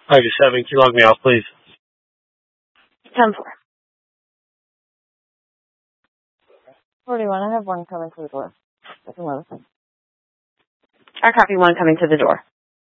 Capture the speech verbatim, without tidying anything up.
Ivy seven, can you log me off, please? ten four. forty-one, I have one coming to the door. I copy one coming to the door.